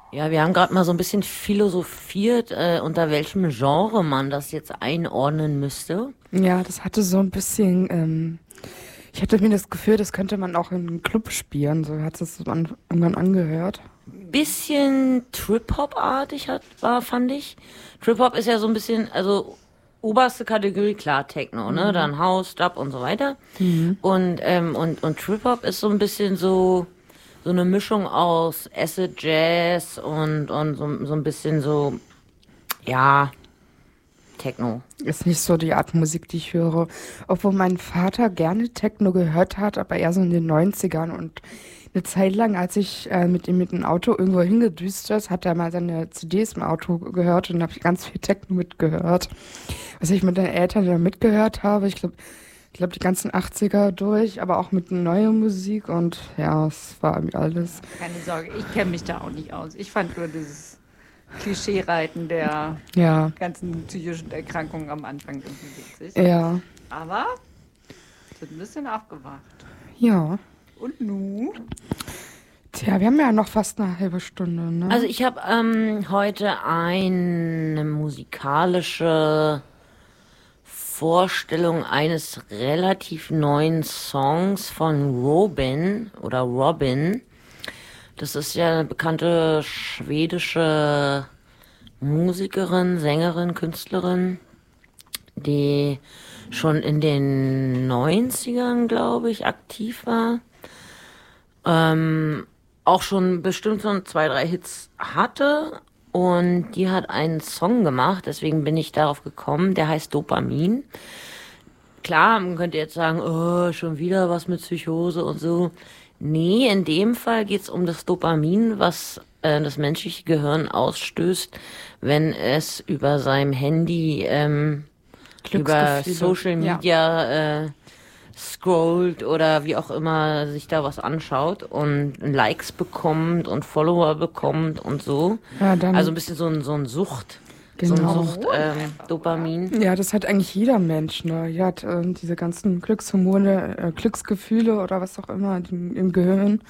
Ja, wir haben gerade mal so ein bisschen philosophiert, unter welchem Genre man das jetzt einordnen müsste. Ja, das hatte so ein bisschen, ich hatte mir das Gefühl, das könnte man auch in einem Club spielen, so hat es irgendwann angehört. Bisschen Trip-Hop-artig fand ich. Trip-Hop ist ja so ein bisschen, also oberste Kategorie, klar, Techno, ne? Dann House, Dub und so weiter. Und Trip-Hop ist so ein bisschen so eine Mischung aus Acid Jazz und so ein bisschen so, ja, Techno. Ist nicht so die Art Musik, die ich höre. Obwohl mein Vater gerne Techno gehört hat, aber eher so in den Neunzigern. Und eine Zeit lang, als ich mit ihm mit dem Auto irgendwo hingedüst ist, hat er mal seine CDs im Auto gehört und habe ich ganz viel Techno mitgehört. Was ich mit den Eltern da mitgehört habe, ich glaube die ganzen 80er durch, aber auch mit neuer Musik und ja, es war irgendwie alles. Keine Sorge, ich kenne mich da auch nicht aus. Ich fand nur dieses Klischee-Reiten der Ja, ganzen psychischen Erkrankungen am Anfang irgendwie witzig. ja, Aber es wird ein bisschen aufgewacht. ja. Und nu? Tja, wir haben ja noch fast eine halbe Stunde, ne? Also ich habe heute eine musikalische Vorstellung eines relativ neuen Songs von Robin oder Robin. Das ist ja eine bekannte schwedische Musikerin, Sängerin, Künstlerin, die schon in den Neunzigern, glaube ich, aktiv war. Auch schon bestimmt so zwei, drei Hits hatte. Und die hat einen Song gemacht, deswegen bin ich darauf gekommen, der heißt Dopamin. Klar, man könnte jetzt sagen, oh, schon wieder was mit Psychose und so. Nee, in dem Fall geht's um das Dopamin, was das menschliche Gehirn ausstößt, wenn es über seinem Handy, über Glücksgefühle. Social Ja. Media scrollt oder wie auch immer sich da was anschaut und Likes bekommt und Follower bekommt und so. Ja, dann, Also ein bisschen so ein Sucht, Genau. Dopamin. Ja, das hat eigentlich jeder Mensch, ne? Ja, hat diese ganzen Glückshormone, Glücksgefühle oder was auch immer im Gehirn.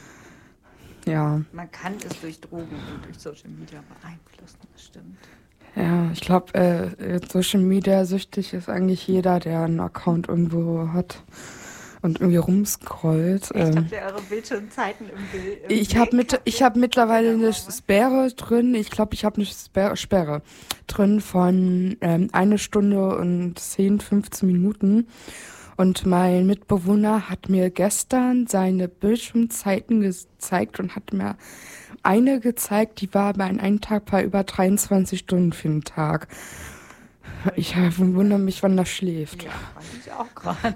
Ja, Man kann es durch Drogen und durch Social Media beeinflussen, das stimmt. ja, ich glaube, Social Media süchtig ist eigentlich jeder, der einen Account irgendwo hat und irgendwie rumscrollt. Echt, habt ihr eure Bildschirmzeiten im Bild? Ich habe mittlerweile eine Sperre drin. Ich glaube, ich habe eine Sperre drin von 1 Stunde und 10, 15 Minuten. Und mein Mitbewohner hat mir gestern seine Bildschirmzeiten gezeigt und hat mir eine gezeigt, die war bei einem Tag bei über 23 Stunden für den Tag. Ich wundere mich, wann das schläft. Ja, fand ich auch gerade.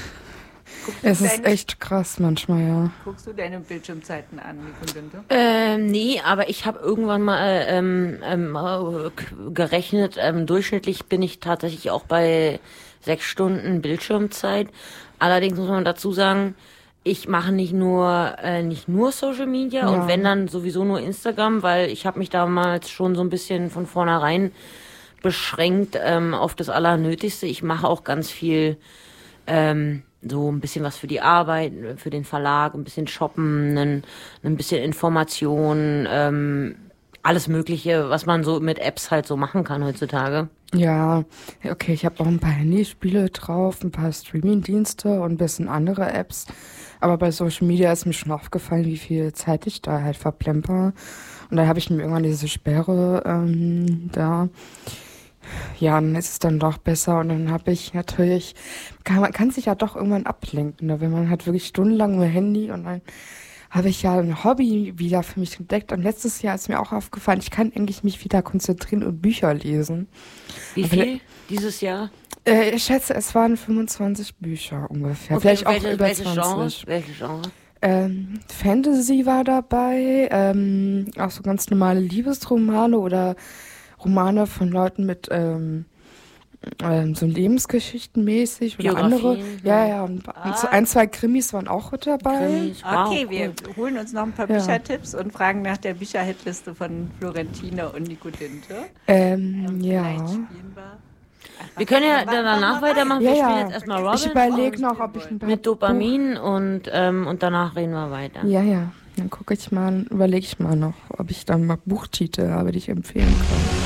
Es ist echt krass manchmal, ja. Guckst du deine Bildschirmzeiten an, Nico? Nee, aber ich habe irgendwann mal gerechnet, durchschnittlich bin ich tatsächlich auch bei 6 Stunden Bildschirmzeit. Allerdings muss man dazu sagen, ich mache nicht nur Social Media und wenn dann sowieso nur Instagram, weil ich habe mich damals schon so ein bisschen von vornherein beschränkt auf das Allernötigste. Ich mache auch ganz viel so ein bisschen was für die Arbeit, für den Verlag, ein bisschen shoppen, ein bisschen Information, alles Mögliche, was man so mit Apps halt so machen kann heutzutage. Ja, okay, ich habe auch ein paar Handyspiele drauf, ein paar Streaming-Dienste und ein bisschen andere Apps. Aber bei Social Media ist mir schon aufgefallen, wie viel Zeit ich da halt verplemper. Und da habe ich mir irgendwann diese Sperre da. Ja, dann ist es dann doch besser und dann habe ich natürlich, man kann sich ja doch irgendwann ablenken, ne? Wenn man halt wirklich stundenlang mit Handy und dann habe ich ja ein Hobby wieder für mich entdeckt und letztes Jahr ist mir auch aufgefallen, ich kann eigentlich mich wieder konzentrieren und Bücher lesen. Wie viel dieses Jahr? Ich schätze, es waren 25 Bücher ungefähr, Okay, vielleicht auch welche, über welches 20. Genre? Welches Genre? Fantasy war dabei, auch so ganz normale Liebesromane oder Romane von Leuten mit so Lebensgeschichten mäßig oder andere. Biografien, Ja, und so ein, zwei Krimis waren auch mit dabei. Krimis, wow, Okay, wir cool. holen uns noch ein paar Ja. Büchertipps und fragen nach der Bücherhitliste von Florentine und Nico Dinte. Ja. Vielleicht spielen wir. Wir können ja danach weitermachen. Wir spielen jetzt erstmal Robin Ich überlege noch, ob ich ein paar mit Dopamin und danach reden wir weiter. Ja, dann überlege ich mal noch, ob ich dann mal Buchtitel habe, die ich empfehlen kann.